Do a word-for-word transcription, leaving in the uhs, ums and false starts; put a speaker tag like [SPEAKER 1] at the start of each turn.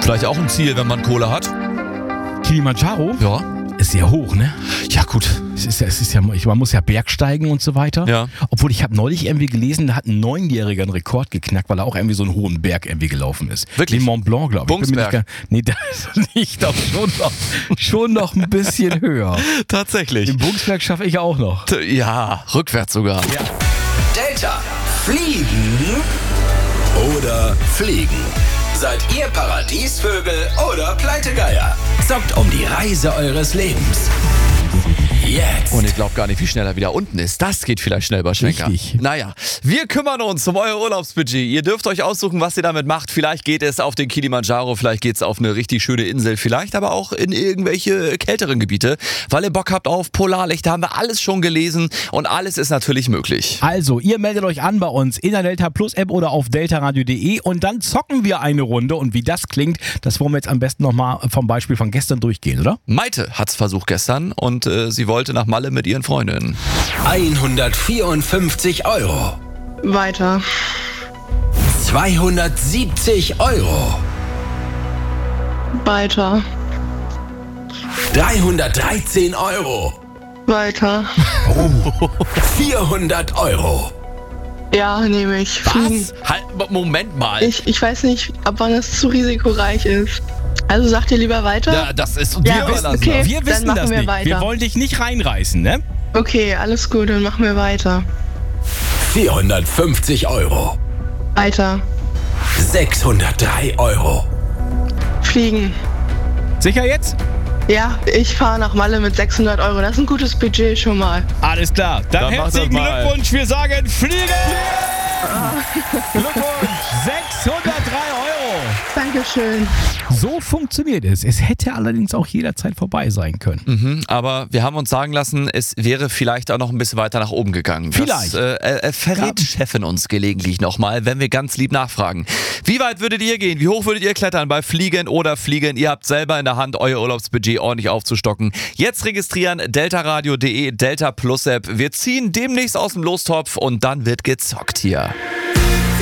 [SPEAKER 1] Vielleicht auch ein Ziel, wenn man Kohle hat.
[SPEAKER 2] Kilimanjaro?
[SPEAKER 1] Ja.
[SPEAKER 2] Ist sehr hoch, ne?
[SPEAKER 1] Ja, gut.
[SPEAKER 2] Es ist, ja- es ist ja, man muss ja Bergsteigen und so weiter.
[SPEAKER 1] Ja.
[SPEAKER 2] Obwohl, ich habe neulich irgendwie gelesen, da hat ein Neunjähriger einen Rekord geknackt, weil er auch irgendwie so einen hohen Berg irgendwie gelaufen ist.
[SPEAKER 1] Wirklich?
[SPEAKER 2] Den Mont Blanc, glaube ich. Bin mir
[SPEAKER 1] Bungsberg.
[SPEAKER 2] nicht gar- Nee, das nicht, doch schon noch, schon noch ein bisschen höher.
[SPEAKER 1] Tatsächlich.
[SPEAKER 2] Den Bungsberg schaffe ich auch noch.
[SPEAKER 1] T- Ja, rückwärts sogar.
[SPEAKER 3] Delta. Fliegen oder fliegen? Seid ihr Paradiesvögel oder Pleitegeier? Zockt um die Reise eures Lebens. Jetzt.
[SPEAKER 1] Und ich glaube gar nicht, wie schnell er wieder unten ist. Das geht vielleicht schnell bei Schwenker.
[SPEAKER 2] Richtig.
[SPEAKER 1] Naja, wir kümmern uns um euer Urlaubsbudget. Ihr dürft euch aussuchen, was ihr damit macht. Vielleicht geht es auf den Kilimanjaro, vielleicht geht es auf eine richtig schöne Insel, vielleicht aber auch in irgendwelche kälteren Gebiete. Weil ihr Bock habt auf Polarlichter, haben wir alles schon gelesen und alles ist natürlich möglich.
[SPEAKER 2] Also, ihr meldet euch an bei uns in der Delta Plus App oder auf deltaradio punkt de und dann zocken wir eine Runde. Und wie das klingt, das wollen wir jetzt am besten nochmal vom Beispiel von gestern durchgehen, oder?
[SPEAKER 1] Maite hat's versucht gestern und äh, sie wollte nach Malle mit ihren Freundinnen.
[SPEAKER 3] hundertvierundfünfzig Euro.
[SPEAKER 4] Weiter.
[SPEAKER 3] zweihundertsiebzig Euro.
[SPEAKER 4] Weiter.
[SPEAKER 3] dreihundertdreizehn Euro.
[SPEAKER 4] Weiter.
[SPEAKER 3] vierhundert Euro.
[SPEAKER 4] Ja, nehme ich. Fliegen.
[SPEAKER 1] Was? Halt, Moment mal.
[SPEAKER 4] Ich, ich weiß nicht, ab wann es zu risikoreich ist. Also sagt ihr lieber weiter?
[SPEAKER 1] Ja, das ist uns
[SPEAKER 4] Ja,
[SPEAKER 1] überlassen.
[SPEAKER 4] okay.
[SPEAKER 2] Wir wissen
[SPEAKER 4] machen
[SPEAKER 2] das
[SPEAKER 4] wir
[SPEAKER 2] nicht.
[SPEAKER 4] weiter.
[SPEAKER 2] Wir wollen dich nicht reinreißen, ne?
[SPEAKER 4] Okay, alles gut, dann machen wir weiter.
[SPEAKER 3] vierhundertfünfzig Euro.
[SPEAKER 4] Weiter.
[SPEAKER 3] sechshundertdrei Euro.
[SPEAKER 4] Fliegen.
[SPEAKER 2] Sicher jetzt?
[SPEAKER 4] Ja, ich fahre nach Malle mit sechshundert Euro. Das ist ein gutes Budget schon mal.
[SPEAKER 2] Alles klar. Dann,
[SPEAKER 1] Dann mach das
[SPEAKER 2] herzlichen
[SPEAKER 1] mal.
[SPEAKER 2] Glückwunsch. Wir sagen Fliegen! Glückwunsch! sechshundertdrei Euro!
[SPEAKER 4] Dankeschön.
[SPEAKER 2] So funktioniert es. Es hätte allerdings auch jederzeit vorbei sein können.
[SPEAKER 1] Mhm, aber wir haben uns sagen lassen, es wäre vielleicht auch noch ein bisschen weiter nach oben gegangen.
[SPEAKER 2] Vielleicht.
[SPEAKER 1] Das äh, äh, verrät Chefin uns gelegentlich nochmal, wenn wir ganz lieb nachfragen. Wie weit würdet ihr gehen? Wie hoch würdet ihr klettern bei Fliegen oder Fliegen? Ihr habt selber in der Hand, euer Urlaubsbudget ordentlich aufzustocken. Jetzt registrieren, deltaradio punkt de, Delta Plus App. Wir ziehen demnächst aus dem Lostopf und dann wird gezockt hier.